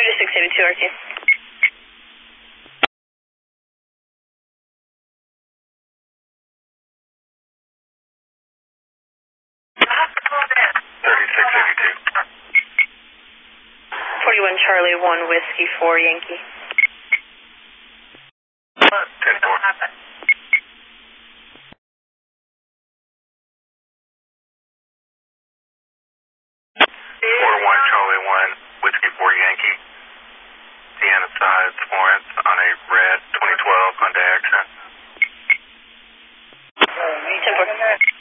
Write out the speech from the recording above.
Roger 682 RQ. Charlie 1 Whiskey 4 Yankee. 10-4. 4-1 Charlie 1 Whiskey 4 Yankee. Sienna Sides Florence on a red 2012 Hyundai Accent. 10-4.